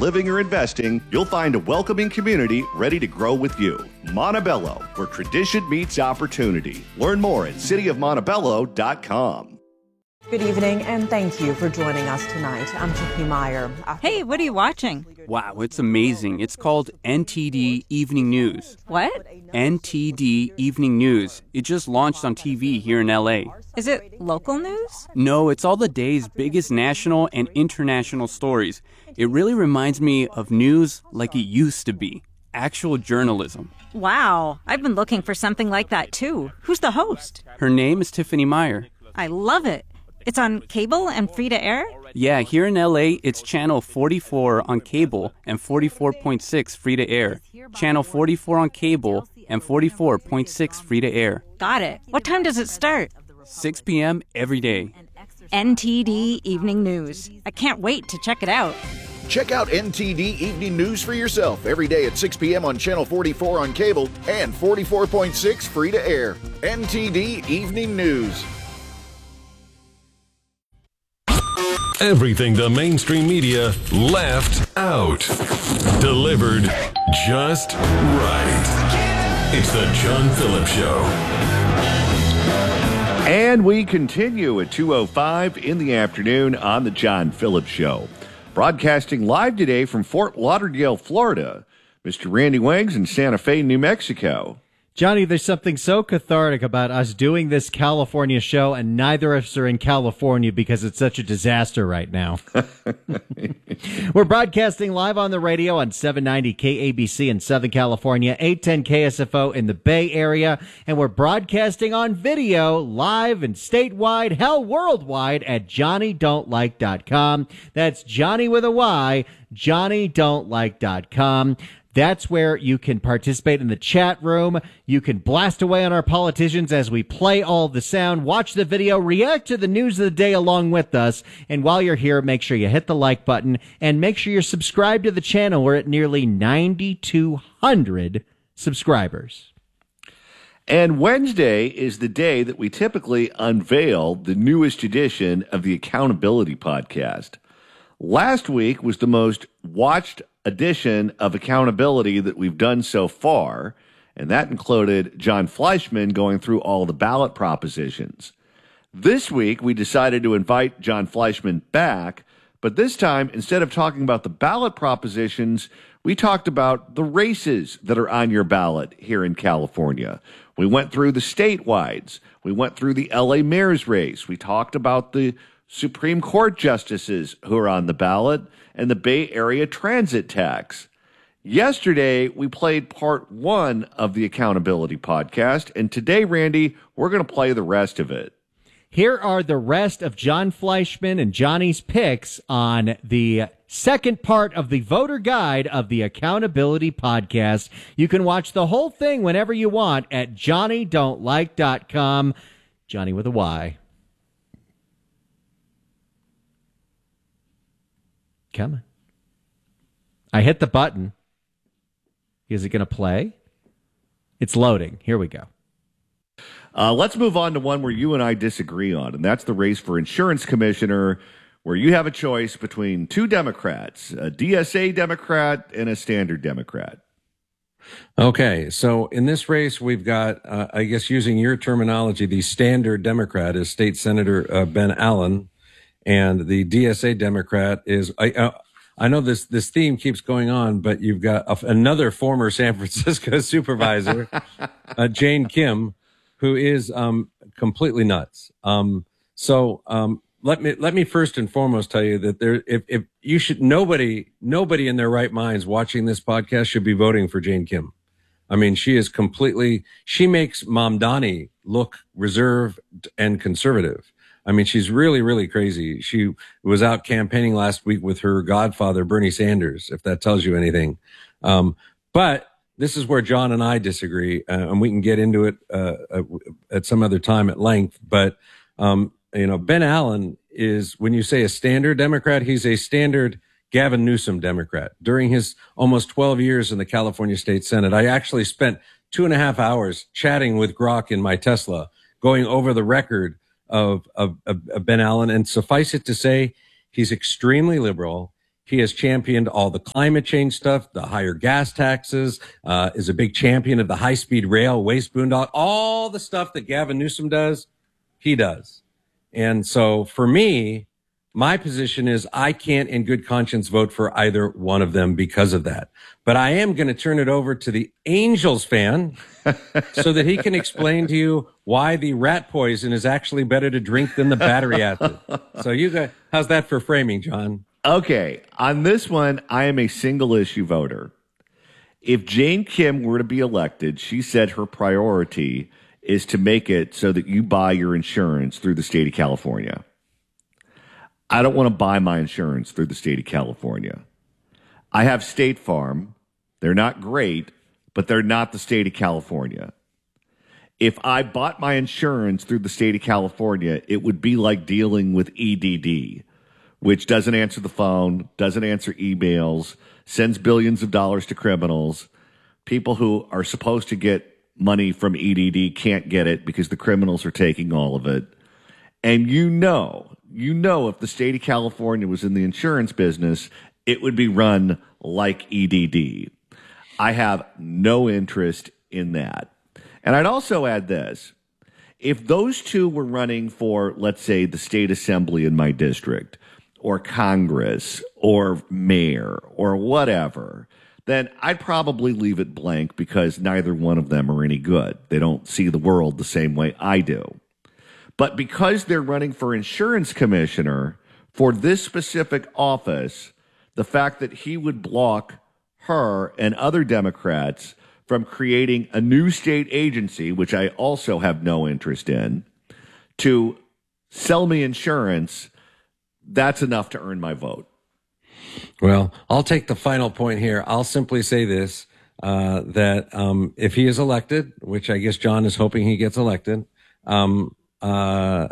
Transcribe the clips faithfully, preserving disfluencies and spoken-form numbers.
living or investing, you'll find a welcoming community ready to grow with you. Montebello, where tradition meets opportunity. Learn more at city of montebello dot com. Good evening, and thank you for joining us tonight. I'm Tiffany Meyer. Hey, what are you watching? Wow, it's amazing. It's called N T D Evening News. What? N T D Evening News. It just launched on T V here in L A. Is it local news? No, it's all the day's biggest national and international stories. It really reminds me of news like it used to be. Actual journalism. Wow, I've been looking for something like that too. Who's the host? Her name is Tiffany Meyer. I love it. It's on cable and free to air? Yeah, here in L A, it's channel forty-four on cable and forty-four point six free to air. Channel forty-four on cable and forty-four point six free to air. Got it. What time does it start? six p.m. every day. N T D Evening News. I can't wait to check it out. Check out N T D Evening News for yourself every day at six p.m. on Channel forty-four on cable and forty-four point six free to air. N T D Evening News. Everything the mainstream media left out. Delivered just right. It's the John Phillips Show. And we continue at two oh five in the afternoon on the John Phillips Show. Broadcasting live today from Fort Lauderdale, Florida, Mister Randy Wangs in Santa Fe, New Mexico. Johnny, there's something so cathartic about us doing this California show, and neither of us are in California because it's such a disaster right now. We're broadcasting live on the radio on seven ninety K A B C in Southern California, eight ten K S F O in the Bay Area, and we're broadcasting on video live and statewide, hell, worldwide at Johnny Don't Like dot com. That's Johnny with a Y, Johnny Don't Like dot com. That's where you can participate in the chat room. You can blast away on our politicians as we play all the sound, watch the video, react to the news of the day along with us. And while you're here, make sure you hit the like button and make sure you're subscribed to the channel. We're at nearly nine thousand two hundred subscribers. And Wednesday is the day that we typically unveil the newest edition of the Accountability Podcast. Last week was the most watched edition of Accountability that we've done so far, and that included John Fleischman going through all the ballot propositions. This week, we decided to invite John Fleischman back, but this time, instead of talking about the ballot propositions, we talked about the races that are on your ballot here in California. We went through the statewides. We went through the L A mayor's race. We talked about the Supreme Court justices who are on the ballot and the Bay Area transit tax. Yesterday, we played part one of the Accountability Podcast, and today, Randy, we're going to play the rest of it. Here are the rest of John Fleischman and Johnny's picks on the second part of the voter guide of the Accountability Podcast. You can watch the whole thing whenever you want at Johnny Don't Like dot com. Johnny with a Y. Coming. I hit the button. Is it going to play? It's loading. Here we go. Uh, let's move on to one where you and I disagree on, and that's the race for insurance commissioner, where you have a choice between two Democrats, a D S A Democrat and a standard Democrat. Okay, so in this race, we've got, uh, I guess using your terminology, the standard Democrat is State Senator uh, Ben Allen. And the D S A Democrat is, I, uh, I know this, this theme keeps going on, but you've got a, another former San Francisco supervisor, uh, Jane Kim, who is, um, completely nuts. Um, so, um, let me, let me first and foremost tell you that there, if, if you should, nobody, nobody in their right minds watching this podcast should be voting for Jane Kim. I mean, she is completely, she makes Mamdani look reserved and conservative. I mean, she's really, really crazy. She was out campaigning last week with her godfather, Bernie Sanders, if that tells you anything. Um, but this is where John and I disagree, uh, and we can get into it uh, at some other time at length. But, um, you know, Ben Allen is, when you say a standard Democrat, he's a standard Gavin Newsom Democrat. During his almost twelve years in the California State Senate, I actually spent two and a half hours chatting with Grok in my Tesla, going over the record Of, of, of Ben Allen, and suffice it to say, he's extremely liberal. He has championed all the climate change stuff, the higher gas taxes, uh, is a big champion of the high-speed rail, waste boondoggle, all the stuff that Gavin Newsom does, he does. And so for me, my position is I can't in good conscience vote for either one of them because of that. But I am going to turn it over to the Angels fan so that he can explain to you why the rat poison is actually better to drink than the battery acid. So you got, how's that for framing, John? Okay. On this one, I am a single issue voter. If Jane Kim were to be elected, she said her priority is to make it so that you buy your insurance through the state of California. I don't want to buy my insurance through the state of California. I have State Farm. They're not great, but they're not the state of California. If I bought my insurance through the state of California, it would be like dealing with E D D, which doesn't answer the phone, doesn't answer emails, sends billions of dollars to criminals. People who are supposed to get money from E D D can't get it because the criminals are taking all of it. And you know, you know, if the state of California was in the insurance business, it would be run like E D D. I have no interest in that. And I'd also add this. If those two were running for, let's say, the state assembly in my district, or Congress, or mayor, or whatever, then I'd probably leave it blank because neither one of them are any good. They don't see the world the same way I do. But because they're running for insurance commissioner for this specific office, the fact that he would block her and other Democrats from creating a new state agency, which I also have no interest in, to sell me insurance, that's enough to earn my vote. Well, I'll take the final point here. I'll simply say this, uh, that um, if he is elected, which I guess John is hoping he gets elected, um, uh,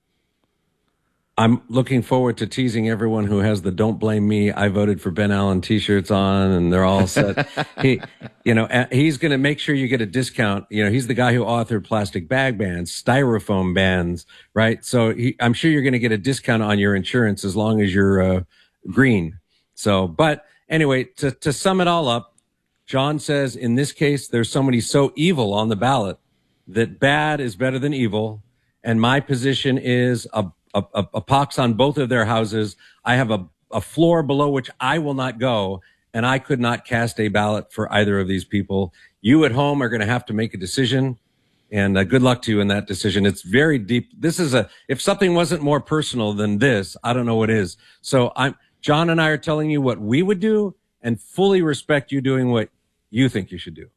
I'm looking forward to teasing everyone who has the "Don't Blame Me, I Voted for Ben Allen" T-shirts on, and they're all set. he, you know, he's going to make sure you get a discount. You know, he's the guy who authored plastic bag bans, styrofoam bans, right? So he, I'm sure you're going to get a discount on your insurance as long as you're uh, green. So, but anyway, to, to sum it all up, John says in this case, there's somebody so evil on the ballot that bad is better than evil. And my position is a, a, a, a pox on both of their houses. I have a, a floor below which I will not go, and I could not cast a ballot for either of these people. You at home are going to have to make a decision, and uh, good luck to you in that decision. It's very deep. This is a, if something wasn't more personal than this, I don't know what is. So I'm, John and I are telling you what we would do and fully respect you doing what you think you should do.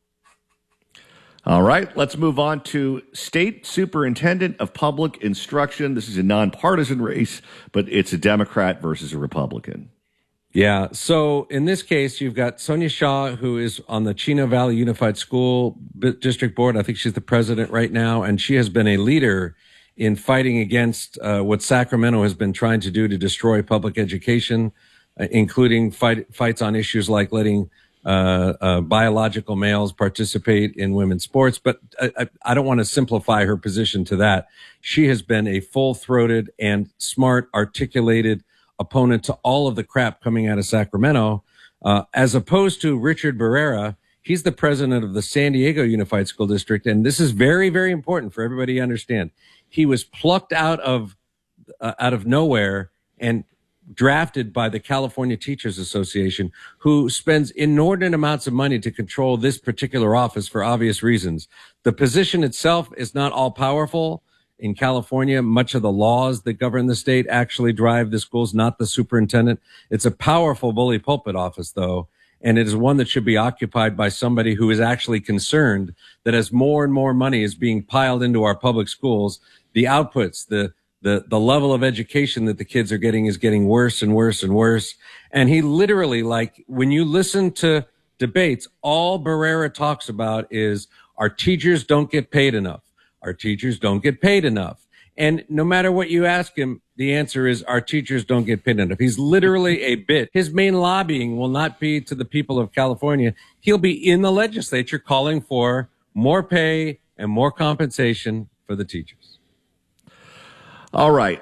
All right, let's move on to State Superintendent of Public Instruction. This is a nonpartisan race, but it's a Democrat versus a Republican. Yeah, so in this case, you've got Sonia Shaw, who is on the Chino Valley Unified School District Board. I think she's the president right now, and she has been a leader in fighting against uh, what Sacramento has been trying to do to destroy public education, uh, including fight, fights on issues like letting Uh, uh, biological males participate in women's sports. But I, I don't want to simplify her position to that. She has been a full-throated and smart, articulated opponent to all of the crap coming out of Sacramento, uh, as opposed to Richard Barrera. He's the president of the San Diego Unified School District. And this is very, very important for everybody to understand. He was plucked out of, uh, out of nowhere and drafted by the California Teachers Association, who spends inordinate amounts of money to control this particular office for obvious reasons. The position itself is not all powerful. In California, much of the laws that govern the state actually drive the schools, not the superintendent. It's a powerful bully pulpit office, though, and it is one that should be occupied by somebody who is actually concerned that as more and more money is being piled into our public schools, the outputs, the The, the level of education that the kids are getting is getting worse and worse and worse. And he literally, like, when you listen to debates, all Barrera talks about is our teachers don't get paid enough. Our teachers don't get paid enough. And no matter what you ask him, the answer is our teachers don't get paid enough. He's literally a bit. His main lobbying will not be to the people of California. He'll be in the legislature calling for more pay and more compensation for the teachers. All right,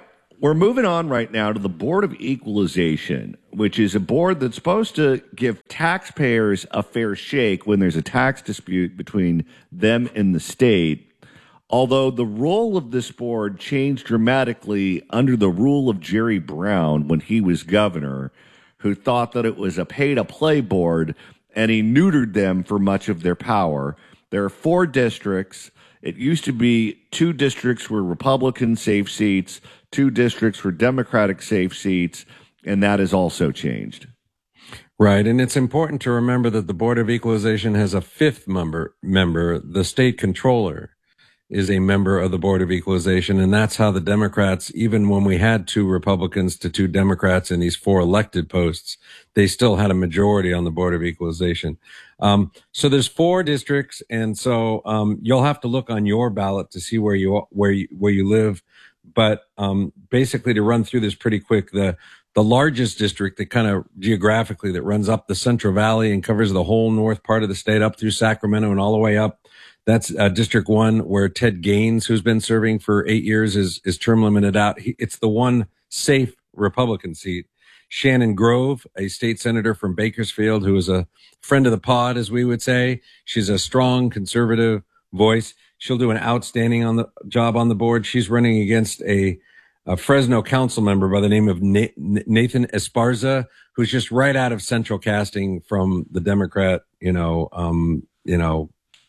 We're moving on right now to the Board of Equalization, which is a board that's supposed to give taxpayers a fair shake when there's a tax dispute between them and the state. Although the role of this board changed dramatically under the rule of Jerry Brown when he was governor, who thought that it was a pay-to-play board, and he neutered them for much of their power. There are four districts. It used to be two districts were Republican safe seats, two districts were Democratic safe seats, and that has also changed. Right, and it's important to remember that the Board of Equalization has a fifth member, member, the state controller is a member of the Board of Equalization, and that's how the Democrats, even when we had two Republicans to two Democrats in these four elected posts, they still had a majority on the Board of Equalization. Um, so there's four districts, and so um, you'll have to look on your ballot to see where you where you, where you live. But um, basically, to run through this pretty quick, the the largest district that kind of geographically that runs up the Central Valley and covers the whole north part of the state up through Sacramento and all the way up. That's uh, District one, where Ted Gaines, who's been serving for eight years, is is term limited out. He, it's the one safe Republican seat. Shannon Grove, a state senator from Bakersfield, who is a friend of the pod, as we would say. She's a strong conservative voice. She'll do an outstanding on the job on the board. She's running against a, a Fresno council member by the name of Na- Nathan Esparza, who's just right out of central casting from the Democrat, you know, um, you know,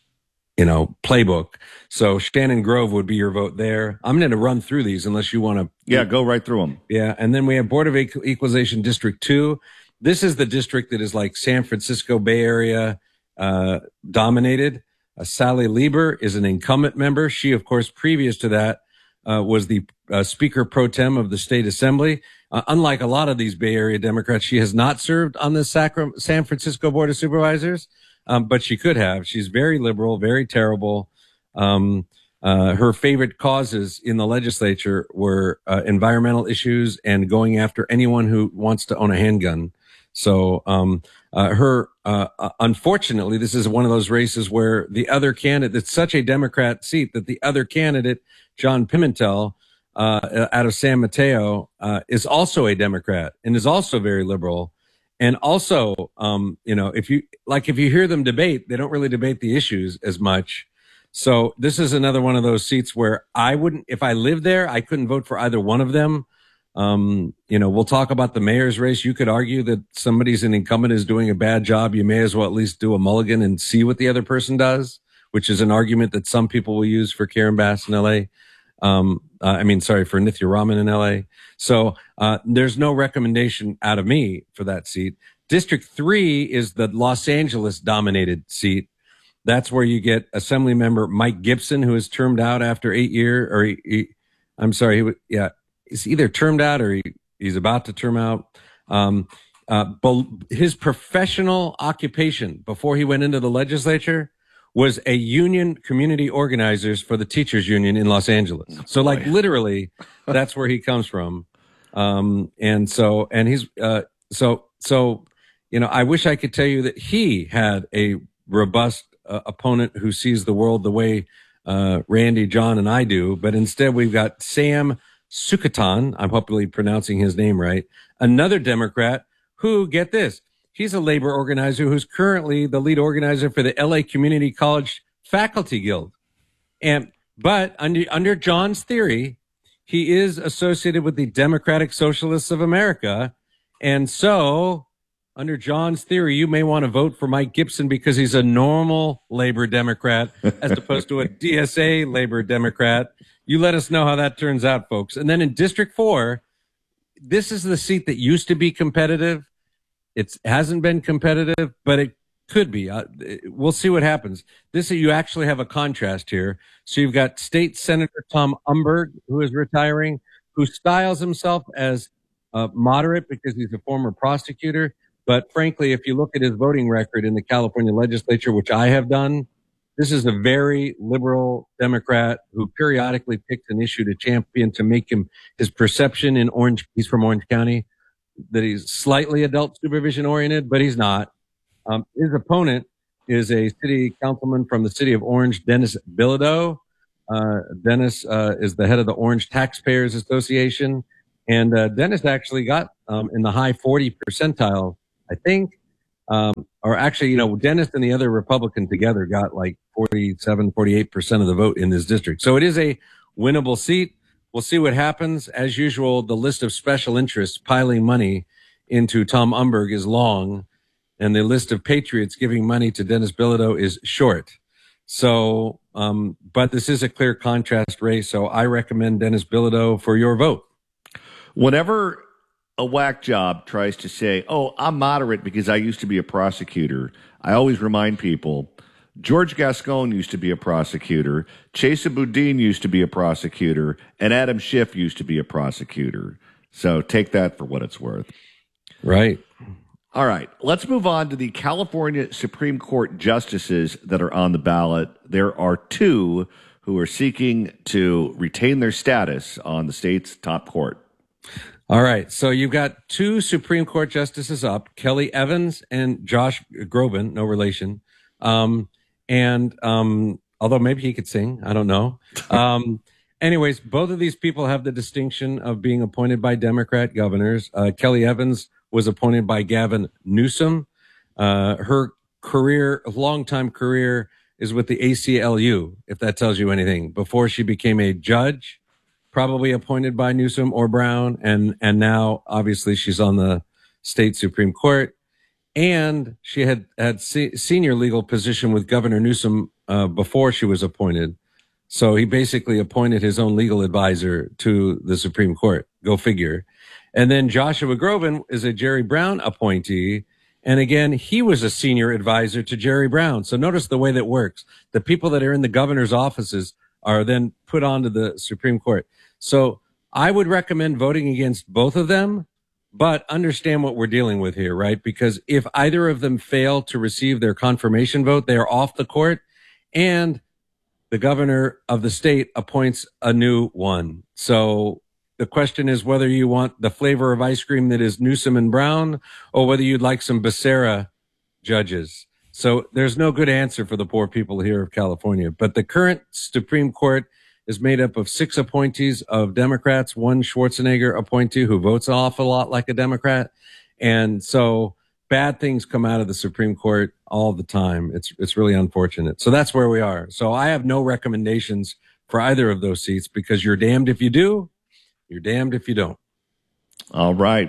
you know, playbook. So Shannon Grove would be your vote there. I'm going to run through these unless you want to. Yeah, go right through them. Yeah. And then we have Board of Equalization District two. This is the district that is like San Francisco Bay Area uh, dominated. Uh, Sally Lieber is an incumbent member. She, of course, previous to that, uh, was the uh, Speaker pro tem of the State Assembly. Uh, unlike a lot of these Bay Area Democrats, she has not served on the Sacram- San Francisco Board of Supervisors. Um, but she could have. She's very liberal, very terrible. Um, uh, her favorite causes in the legislature were uh, environmental issues and going after anyone who wants to own a handgun. So um, uh, her, uh, uh, unfortunately, this is one of those races where the other candidate, it's such a Democrat seat that the other candidate, John Pimentel, uh, out of San Mateo, uh, is also a Democrat and is also very liberal. And also, um, you know, if you like, if you hear them debate, they don't really debate the issues as much. So this is another one of those seats where I wouldn't, if I lived there, I couldn't vote for either one of them. Um, you know, we'll talk about the mayor's race. You could argue that somebody's an incumbent is doing a bad job. You may as well at least do a mulligan and see what the other person does, which is an argument that some people will use for Karen Bass in L A. Um, uh, I mean, sorry, for Nithya Raman in L A. So, uh, there's no recommendation out of me for that seat. District three is the Los Angeles dominated seat. That's where you get Assembly Member Mike Gibson, who is termed out after eight years, or he, he, I'm sorry, he would, yeah, he's either termed out or he, he's about to term out. Um, uh, his professional occupation before he went into the legislature was a union community organizers for the teachers union in Los Angeles. So like literally that's where he comes from. Um, and so, and he's, uh, so, so, you know, I wish I could tell you that he had a robust uh, opponent who sees the world the way, uh, Randy, John, and I do. But instead we've got Sam Sukatan. I'm hopefully pronouncing his name right. Another Democrat who, get this, he's a labor organizer who's currently the lead organizer for the L A Community College Faculty Guild. And, but under, under John's theory, he is associated with the Democratic Socialists of America. And so under John's theory, you may want to vote for Mike Gibson because he's a normal labor Democrat as opposed to a D S A labor Democrat. You let us know how that turns out, folks. And then in District four, this is the seat that used to be competitive. It hasn't been competitive, but it could be. Uh, we'll see what happens. This, you actually have a contrast here. So you've got State Senator Tom Umberg, who is retiring, who styles himself as uh, moderate because he's a former prosecutor. But frankly, if you look at his voting record in the California legislature, which I have done, this is a very liberal Democrat who periodically picks an issue to champion to make him his perception in Orange. He's from Orange County. That he's slightly adult supervision oriented, but he's not. Um, his opponent is a city councilman from the city of Orange, Dennis Bilodeau. Uh, Dennis uh, is the head of the Orange Taxpayers Association. And uh, Dennis actually got um, in the high forty percentile, I think. Um, or actually, you know, Dennis and the other Republican together got like forty-seven, forty-eight percent of the vote in this district. So it is a winnable seat. We'll see what happens. As usual, the list of special interests piling money into Tom Umberg is long, and the list of patriots giving money to Dennis Bilodeau is short. So, um, but this is a clear contrast race, so I recommend Dennis Bilodeau for your vote. Whenever a whack job tries to say, oh, I'm moderate because I used to be a prosecutor, I always remind people, George Gascon used to be a prosecutor, Chesa Boudin used to be a prosecutor, and Adam Schiff used to be a prosecutor. So take that for what it's worth. Right. All right, let's move on to the California Supreme Court justices that are on the ballot. There are two who are seeking to retain their status on the state's top court. All right, so you've got two Supreme Court justices up, Kelly Evans and Josh Groban, no relation. Um, and um, although maybe he could sing, I don't know. Um, anyways, both of these people have the distinction of being appointed by Democrat governors. Uh, Kelly Evans was appointed by Gavin Newsom. Uh, her career, longtime career, is with the A C L U, if that tells you anything. Before she became a judge, probably appointed by Newsom or Brown, and and now obviously she's on the state Supreme Court. And she had had se- senior legal position with Governor Newsom uh, before she was appointed. So he basically appointed his own legal advisor to the Supreme Court. Go figure. And then Joshua Groban is a Jerry Brown appointee. And again, he was a senior advisor to Jerry Brown. So notice the way that works. The people that are in the governor's offices are then put onto the Supreme Court. So I would recommend voting against both of them, but understand what we're dealing with here, right? Because if either of them fail to receive their confirmation vote, they are off the court, and the governor of the state appoints a new one. So the question is whether you want the flavor of ice cream that is Newsom and Brown, or whether you'd like some Becerra judges. So there's no good answer for the poor people here of California. But the current Supreme Court is made up of six appointees of Democrats, one Schwarzenegger appointee who votes an awful lot like a Democrat. And so bad things come out of the Supreme Court all the time. It's it's really unfortunate. So that's where we are. So I have no recommendations for either of those seats, because you're damned if you do, you're damned if you don't. All right.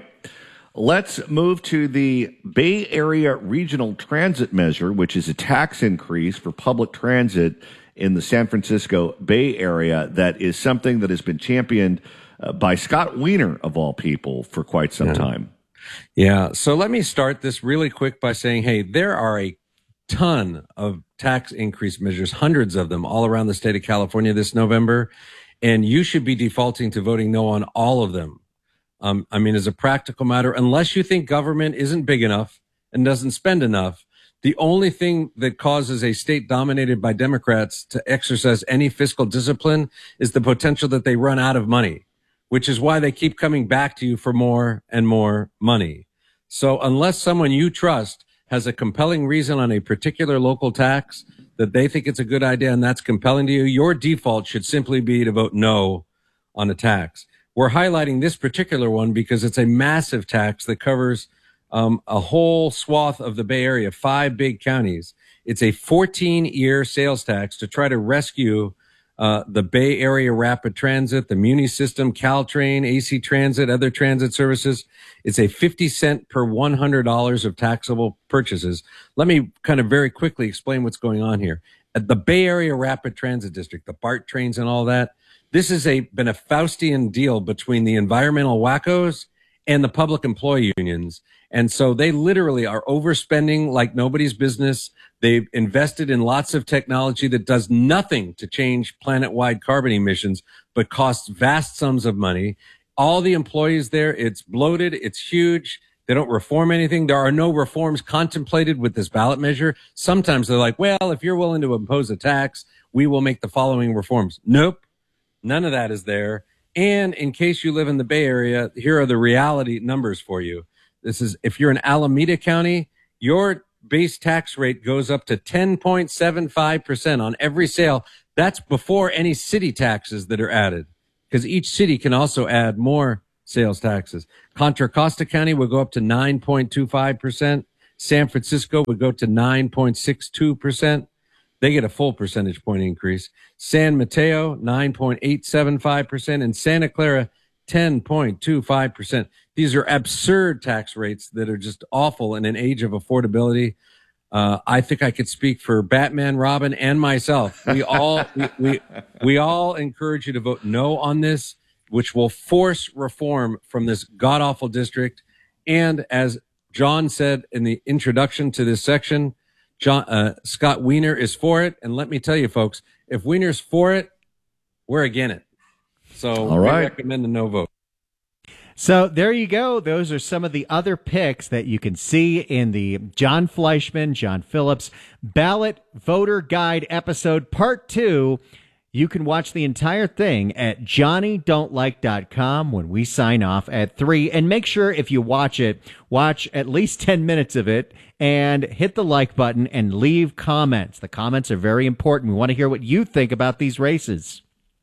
Let's move to the Bay Area Regional Transit Measure, which is a tax increase for public transit in the San Francisco Bay Area. That is something that has been championed uh, by Scott Wiener, of all people, for quite some Yeah. time. Yeah. So let me start this really quick by saying, hey, there are a ton of tax increase measures, hundreds of them all around the state of California this November. And you should be defaulting to voting no on all of them. Um, I mean, as a practical matter, unless you think government isn't big enough and doesn't spend enough, the only thing that causes a state dominated by Democrats to exercise any fiscal discipline is the potential that they run out of money, which is why they keep coming back to you for more and more money. So unless someone you trust has a compelling reason on a particular local tax that they think it's a good idea and that's compelling to you, your default should simply be to vote no on a tax. We're highlighting this particular one because it's a massive tax that covers um, a whole swath of the Bay Area, five big counties. It's a fourteen-year sales tax to try to rescue uh, the Bay Area Rapid Transit, the Muni System, Caltrain, A C Transit, other transit services. It's a fifty cent per one hundred dollars of taxable purchases. Let me kind of very quickly explain what's going on here. At the Bay Area Rapid Transit District, the BART trains and all that, this has a, been a Faustian deal between the environmental wackos and the public employee unions. And so they literally are overspending like nobody's business. They've invested in lots of technology that does nothing to change planet-wide carbon emissions, but costs vast sums of money. All the employees there, it's bloated, it's huge. They don't reform anything. There are no reforms contemplated with this ballot measure. Sometimes they're like, well, if you're willing to impose a tax, we will make the following reforms. Nope. None of that is there. And in case you live in the Bay Area, here are the reality numbers for you. This is, if you're in Alameda County, your base tax rate goes up to ten point seven five percent on every sale. That's before any city taxes that are added, because each city can also add more sales taxes. Contra Costa County would go up to nine point two five percent. San Francisco would go to nine point six two percent. They get a full percentage point increase. San Mateo, nine point eight seven five percent. And Santa Clara, ten point two five percent. These are absurd tax rates that are just awful in an age of affordability. Uh, I think I could speak for Batman, Robin, and myself. We all, we, we, we all encourage you to vote no on this, which will force reform from this god-awful district. And as John said in the introduction to this section, John, uh, Scott Wiener is for it. And let me tell you, folks, if Wiener's for it, we're against it. So all right. We recommend a no vote. So there you go. Those are some of the other picks that you can see in the John Fleischman, John Phillips Ballot Voter Guide episode part two. You can watch the entire thing at johnny don't like dot com when we sign off at three. And make sure if you watch it, watch at least ten minutes of it and hit the like button and leave comments. The comments are very important. We want to hear what you think about these races.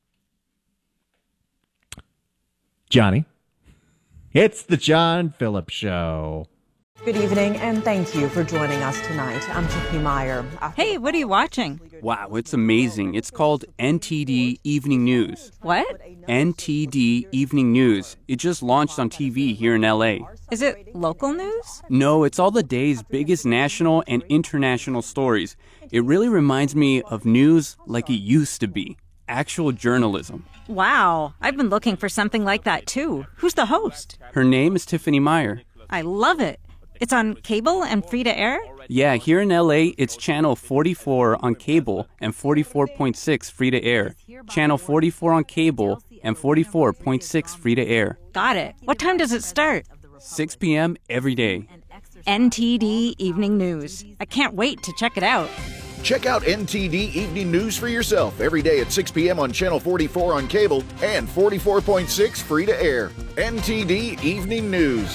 Johnny? It's the John Phillips Show. Good evening, and thank you for joining us tonight. I'm Chippy Meyer. Hey, what are you watching? Wow, it's amazing. It's called N T D Evening News. What? N T D Evening News. It just launched on T V here in L A. Is it local news? No, it's all the day's biggest national and international stories. It really reminds me of news like it used to be. Actual journalism. Wow, I've been looking for something like that too. Who's the host? Her name is Tiffany Meyer. I love it. It's on cable and free to air? Yeah, here in L A, it's channel forty-four on cable and forty-four point six free to air. Channel forty-four on cable and forty-four point six free to air. Got it. What time does it start? six p.m. every day. N T D Evening News. I can't wait to check it out. Check out N T D Evening News for yourself every day at six p.m. on Channel forty-four on cable and forty-four point six free to air. N T D Evening News.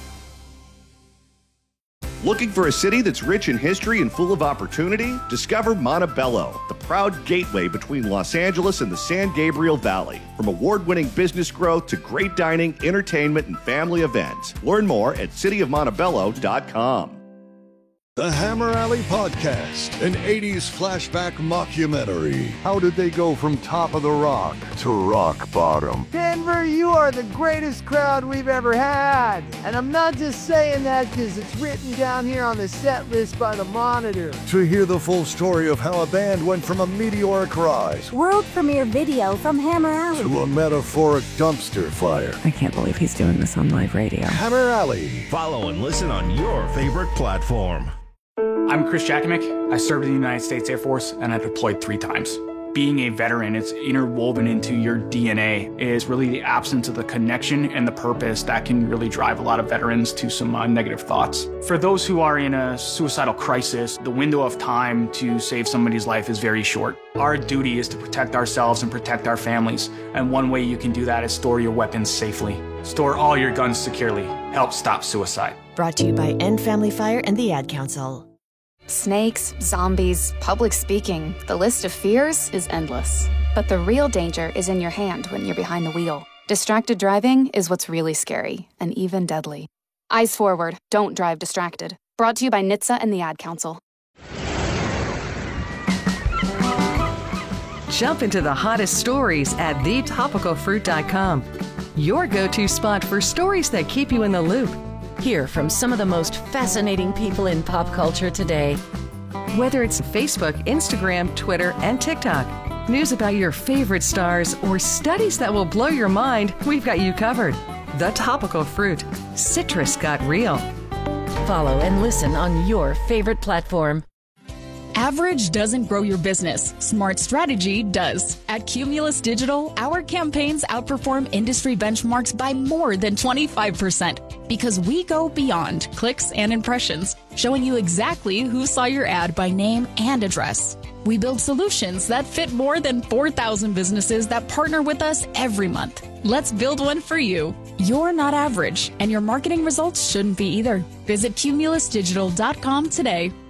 Looking for a city that's rich in history and full of opportunity? Discover Montebello, the proud gateway between Los Angeles and the San Gabriel Valley. From award-winning business growth to great dining, entertainment, and family events. Learn more at city of montebello dot com. The Hammer Alley Podcast, an eighties flashback mockumentary. How did they go from top of the rock to rock bottom? Denver, you are the greatest crowd we've ever had. And I'm not just saying that because it's written down here on the set list by the Monitor. To hear the full story of how a band went from a meteoric rise, world premiere video from Hammer Alley, to a metaphoric dumpster fire. I can't believe he's doing this on live radio. Hammer Alley. Follow and listen on your favorite platform. I'm Chris Jakimick. I served in the United States Air Force and I deployed three times. Being a veteran, it's interwoven into your D N A. It is really the absence of the connection and the purpose that can really drive a lot of veterans to some uh, negative thoughts. For those who are in a suicidal crisis, the window of time to save somebody's life is very short. Our duty is to protect ourselves and protect our families. And one way you can do that is store your weapons safely. Store all your guns securely. Help stop suicide. Brought to you by End Family Fire and the Ad Council. Snakes, zombies, public speaking. The list of fears is endless. But the real danger is in your hand when you're behind the wheel. Distracted driving is what's really scary and even deadly. Eyes forward, don't drive distracted. Brought to you by N H T S A and the Ad Council. Jump into the hottest stories at the topical fruit dot com. Your go-to spot for stories that keep you in the loop. Hear from some of the most fascinating people in pop culture today. Whether it's Facebook, Instagram, Twitter, and TikTok, news about your favorite stars, or studies that will blow your mind, we've got you covered. The Topical Fruit. Citrus got real. Follow and listen on your favorite platform. Average doesn't grow your business. Smart strategy does. At Cumulus Digital, our campaigns outperform industry benchmarks by more than twenty-five percent because we go beyond clicks and impressions, showing you exactly who saw your ad by name and address. We build solutions that fit more than four thousand businesses that partner with us every month. Let's build one for you. You're not average, and your marketing results shouldn't be either. Visit cumulus digital dot com today.